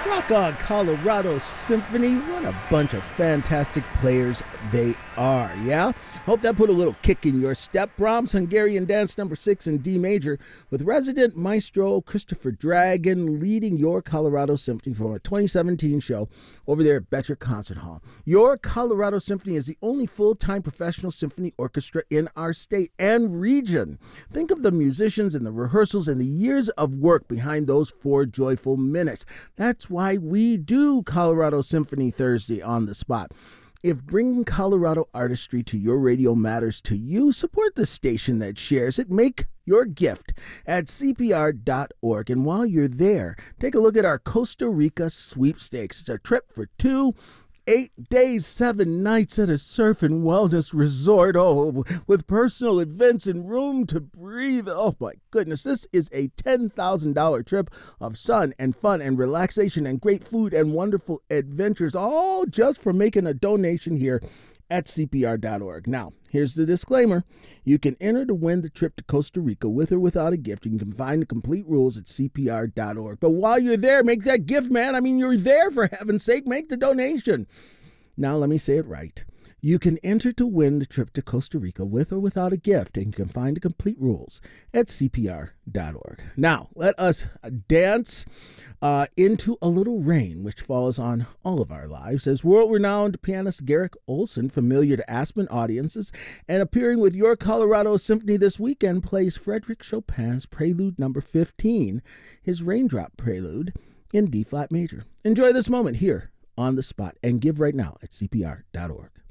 Rock On Colorado Symphony. What a bunch of fantastic players they are, yeah? Hope that put a little kick in your step. Brahms Hungarian Dance No. 6 in D major with resident maestro Christopher Dragon leading your Colorado Symphony for a 2017 show over there at Betcher Concert Hall. Your Colorado Symphony is the only full-time professional symphony orchestra in our state and region. Think of the musicians and the rehearsals and the years of work behind those 4 joyful minutes. That's why we do Colorado Symphony Thursday on the spot. If bringing Colorado artistry to your radio matters to you, support the station that shares it. Make your gift at CPR.org. And while you're there, take a look at our Costa Rica sweepstakes. It's a trip for 2 8 days, 7 nights at a surf and wellness resort. Oh, with personal events and room to breathe. Oh, my goodness. This is a $10,000 trip of sun and fun and relaxation and great food and wonderful adventures, all just for making a donation here at CPR.org. Now, here's the disclaimer. You can enter to win the trip to Costa Rica with or without a gift. You can find the complete rules at CPR.org. But while you're there, make that gift, man. I mean, you're there, for heaven's sake. Make the donation. Now, let me say it right. You can enter to win the trip to Costa Rica with or without a gift, and you can find the complete rules at CPR.org. Now, let us dance into a little rain, which falls on all of our lives, as world-renowned pianist Garrick Olson, familiar to Aspen audiences, and appearing with your Colorado Symphony this weekend, plays Frédéric Chopin's Prelude No. 15, his Raindrop Prelude in D-flat major. Enjoy this moment here on the spot, and give right now at CPR.org.